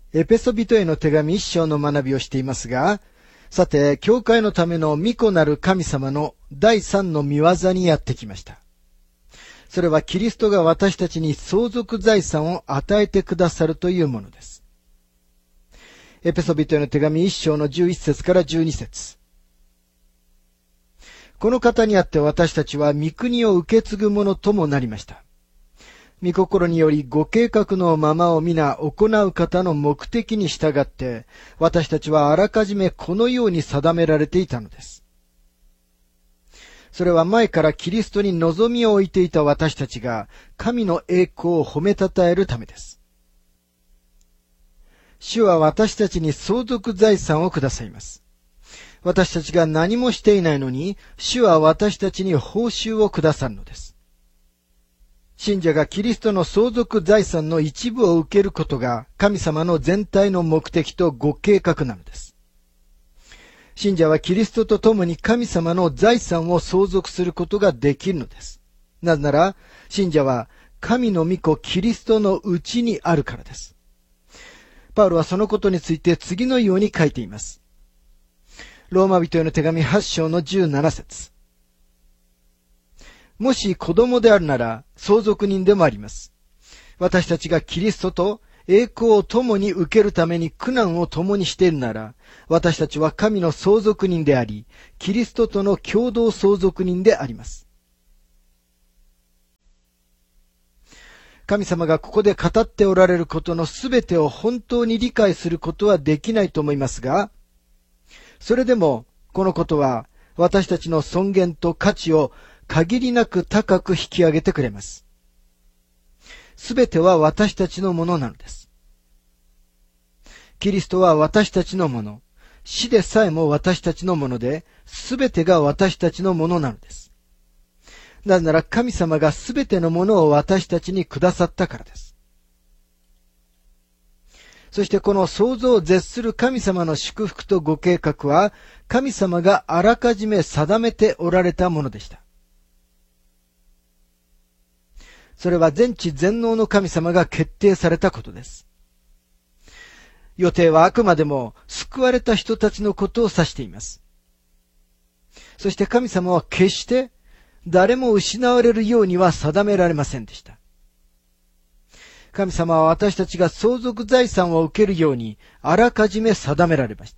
エペソビトへの手紙一章の学びをしていますが、さて、教会のための御子なる神様の第三の御業にやってきました。それはキリストが私たちに相続財産を与えてくださるというものです。エペソビトへの手紙一章の11節から12節。この方にあって私たちは御国を受け継ぐ者ともなりました。御心によりご計画のままを皆行う方の目的に従って、私たちはあらかじめこのように定められていたのです。それは前からキリストに望みを置いていた私たちが神の栄光を褒めたたえるためです。主は私たちに相続財産をくださいます。私たちが何もしていないのに、主は私たちに報酬をくださるのです。信者がキリストの相続財産の一部を受けることが神様の全体の目的とご計画なのです。信者はキリストと共に神様の財産を相続することができるのです。なぜなら、信者は神の御子キリストのうちにあるからです。パウロはそのことについて次のように書いています。ローマ人への手紙8章の17節。もし子供であるなら相続人でもあります。私たちがキリストと栄光を共に受けるために苦難を共にしているなら、私たちは神の相続人であり、キリストとの共同相続人であります。神様がここで語っておられることのすべてを本当に理解することはできないと思いますが、それでもこのことは私たちの尊厳と価値を限りなく高く引き上げてくれます。すべては私たちのものなのです。キリストは私たちのもの、死でさえも私たちのもので、すべてが私たちのものなのです。なぜなら神様がすべてのものを私たちにくださったからです。そしてこの想像を絶する神様の祝福とご計画は、神様があらかじめ定めておられたものでした。それは全知全能の神様が決定されたことです。予定はあくまでも救われた人たちのことを指しています。そして神様は決して誰も失われるようには定められませんでした。神様は私たちが相続財産を受けるようにあらかじめ定められました。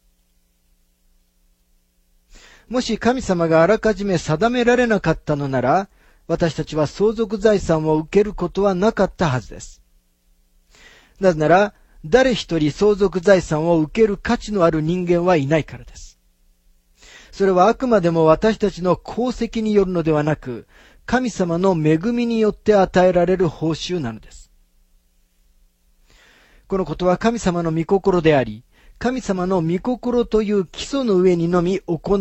もし神様があらかじめ定められなかったのなら、私たちは相続財産を受けることはなかったはずです。なぜなら、誰一人相続財産を受ける価値のある人間はいないからです。それはあくまでも私たちの功績によるのではなく、神様の恵みによって与えられる報酬なのです。このことは神様の御心であり、神様の御心という基礎の上にのみ行